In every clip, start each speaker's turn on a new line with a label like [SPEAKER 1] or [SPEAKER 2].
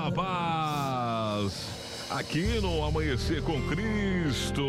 [SPEAKER 1] rapaz! Aqui no Amanhecer com Cristo.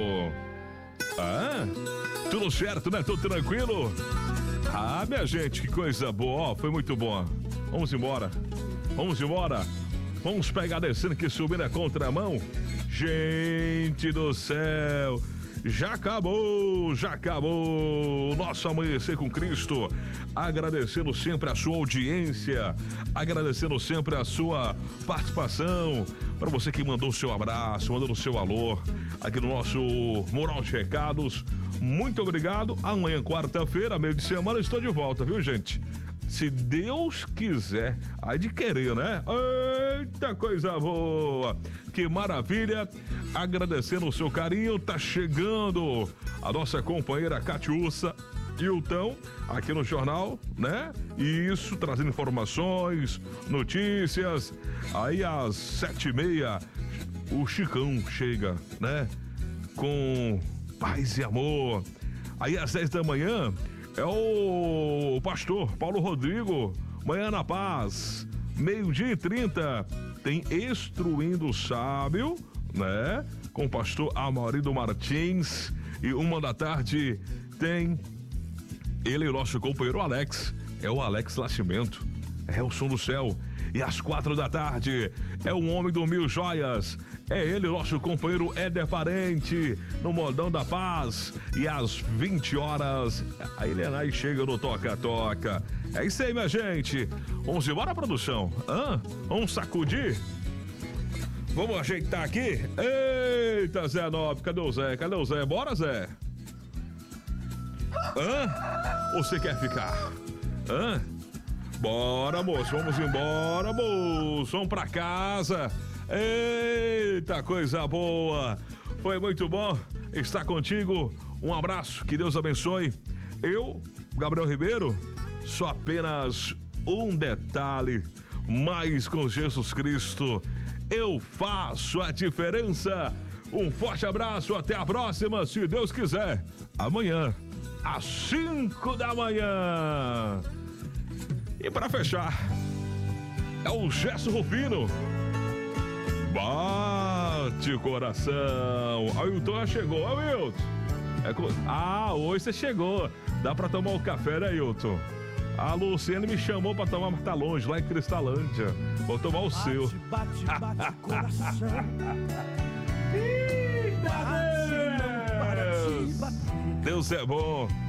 [SPEAKER 1] Tudo certo, né? Tudo tranquilo? Minha gente, que coisa boa. Foi muito bom. Vamos embora. Vamos pegar descendo que subir na contramão. Gente do céu. Já acabou o nosso Amanhecer com Cristo. Agradecendo sempre a sua audiência, agradecendo sempre a sua participação. Para você que mandou o seu abraço, mandou o seu alô aqui no nosso Mural de Recados. Muito obrigado. Amanhã, quarta-feira, meio de semana, estou de volta, viu, gente? Se Deus quiser, aí de querer, né? Eita, coisa boa! Que maravilha! Agradecendo o seu carinho, tá chegando a nossa companheira Catiúça Hilton aqui no jornal, né? Isso, trazendo informações, notícias. Aí às 7h30, o Chicão chega, né? Com paz e amor. Aí às 10 da manhã, é o pastor Paulo Rodrigo, Manhã na Paz. 12h30 tem Instruindo o Sábio, né? Com o pastor Amaurílio Martins. E 1h tem ele, o nosso companheiro Alex. É o Alex Nascimento. É o Som do Céu. E às 4h é o Homem do Mil Joias. É ele, o nosso companheiro Éder Parente, no Modão da Paz. E às 20h, a Helena chega no Toca Toca. É isso aí, minha gente. Vamos embora, produção? Vamos sacudir? Vamos ajeitar aqui? Eita, Zé Nobre, cadê o Zé? Bora, Zé? Ou você quer ficar? Bora, moço, vamos embora, moço. Vamos pra casa. Eita, coisa boa. Foi muito bom estar contigo. Um abraço, que Deus abençoe. Eu, Gabriel Ribeiro, só apenas um detalhe. Mas com Jesus Cristo, eu faço a diferença. Um forte abraço, até a próxima, se Deus quiser. Amanhã, às 5 da manhã. E para fechar, é o Gesso Rufino. Bate o coração. A Wilton já chegou, Wilton. Hoje você chegou. Dá pra tomar o café, né, Wilton? A Luciane me chamou pra tomar, mas tá longe, lá em Cristalândia. Vou tomar o seu.
[SPEAKER 2] Bate coração.
[SPEAKER 1] Deus é bom.